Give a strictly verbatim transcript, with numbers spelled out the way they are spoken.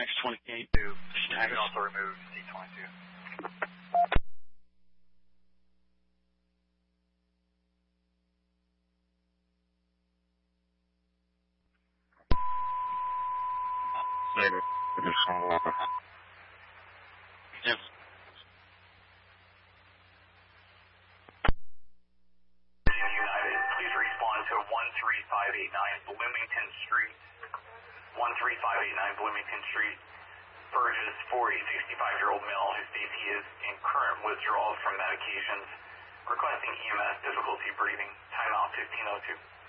X twenty-eight. You can also remove C twenty-two. Yes. United, please respond to one three five eight nine Bloomington Street. one three five eight nine Bloomington Street. Burgess, forty, sixty-five-year-old male who states he is in current withdrawal from medications, requesting E M S, difficulty breathing, timeout fifteen oh two.